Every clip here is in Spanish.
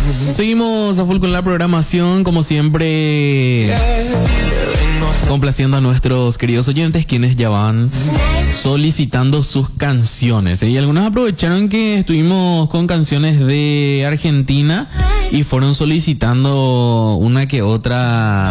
Seguimos a full con la programación, como siempre, complaciendo a nuestros queridos oyentes, quienes ya van solicitando sus canciones. Y algunos aprovecharon que estuvimos con canciones de Argentina y fueron solicitando una que otra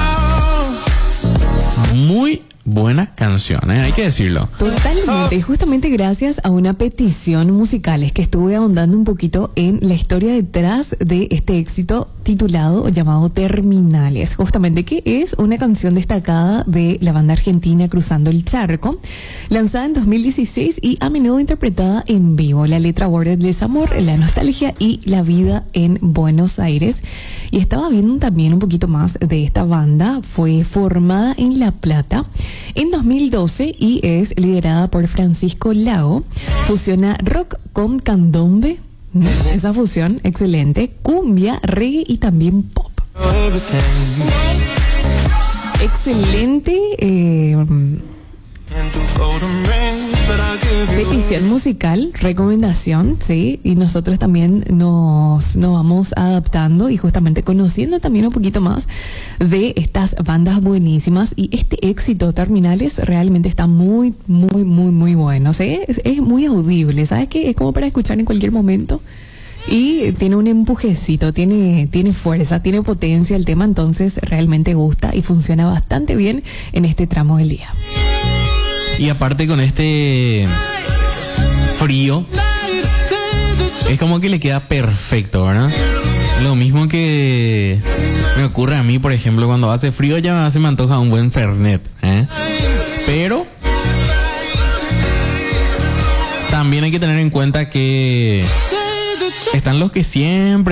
muy buena canción, hay que decirlo. Totalmente, y justamente gracias a una petición musical es que estuve ahondando un poquito en la historia detrás de este éxito titulado, llamado Terminales, justamente que es una canción destacada de la banda argentina Cruzando el Charco, lanzada en 2016 y a menudo interpretada en vivo. La letra aborda el desamor, la nostalgia y la vida en Buenos Aires. Y estaba viendo también un poquito más de esta banda. Fue formada en La Plata en 2012 y es liderada por Francisco Lago. Fusiona rock con candombe, esa fusión excelente, cumbia, reggae y también pop. Excelente petición musical, recomendación, sí, y nosotros también nos vamos adaptando y justamente conociendo también un poquito más de estas bandas buenísimas. Y este éxito Terminales realmente está muy bueno, ¿sí? Es muy audible, ¿sabes qué? Es como para escuchar en cualquier momento. Y tiene un empujecito, tiene fuerza, tiene potencia el tema, entonces realmente gusta y funciona bastante bien en este tramo del día. Y aparte con este frío, es como que le queda perfecto, ¿verdad? Lo mismo que me ocurre a mí, por ejemplo, cuando hace frío ya se me antoja un buen Fernet, Pero también hay que tener en cuenta que están los que siempre